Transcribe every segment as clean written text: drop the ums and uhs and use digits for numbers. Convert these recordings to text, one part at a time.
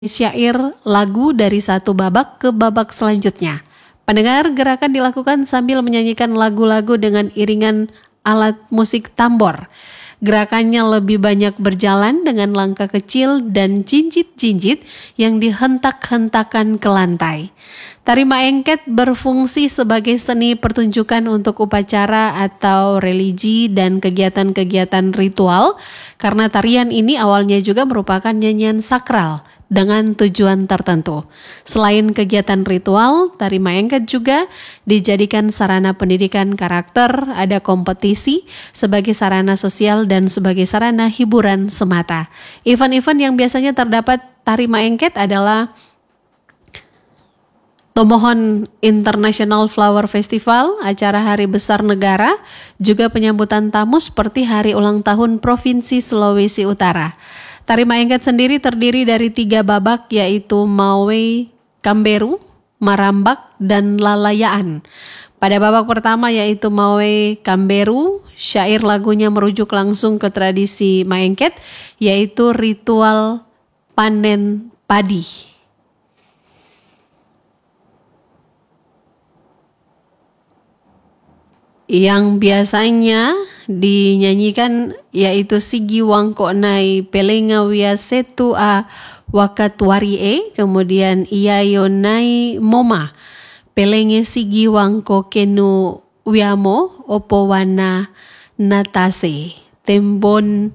syair lagu dari satu babak ke babak selanjutnya. Pendengar, gerakan dilakukan sambil menyanyikan lagu-lagu dengan iringan alat musik tambor. Gerakannya lebih banyak berjalan dengan langkah kecil dan jinjit-jinjit yang dihentak-hentakan ke lantai. Tari Maengket berfungsi sebagai seni pertunjukan untuk upacara atau religi dan kegiatan-kegiatan ritual, karena tarian ini awalnya juga merupakan nyanyian sakral dengan tujuan tertentu. Selain kegiatan ritual, tari Maengket juga dijadikan sarana pendidikan karakter, ada kompetisi sebagai sarana sosial dan sebagai sarana hiburan semata. Event-event yang biasanya terdapat tari Maengket adalah Tomohon International Flower Festival, acara Hari Besar Negara, juga penyambutan tamu seperti Hari Ulang Tahun Provinsi Sulawesi Utara. Tari Maengket sendiri terdiri dari 3 babak, yaitu Mawe, Kamberu, Marambak, dan Lalayaan. Pada babak pertama yaitu Mawe Kamberu, syair lagunya merujuk langsung ke tradisi Maengket, yaitu ritual panen padi. Yang biasanya dinyanyikan yaitu Sigi Wangko Nai Pelenga Wia Setu A Wakatwari kemudian Iayo Nai Moma Pelenge Sigi Wangko Kenu Wiamo Opo Wana Natase Tembo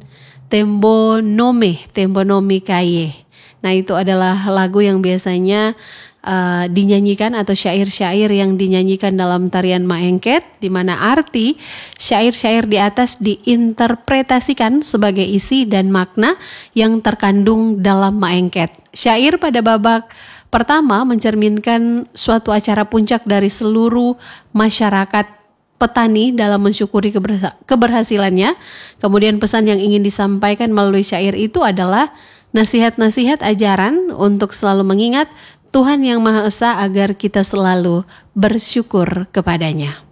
Nomi Kaye. Nah, itu adalah lagu yang biasanya dinyanyikan atau syair-syair yang dinyanyikan dalam tarian Maengket, di mana arti syair-syair di atas diinterpretasikan sebagai isi dan makna yang terkandung dalam Maengket. Syair pada babak pertama mencerminkan suatu acara puncak dari seluruh masyarakat petani dalam mensyukuri keberhasilannya. Kemudian pesan yang ingin disampaikan melalui syair itu adalah nasihat-nasihat ajaran untuk selalu mengingat Tuhan yang Maha Esa agar kita selalu bersyukur kepadanya.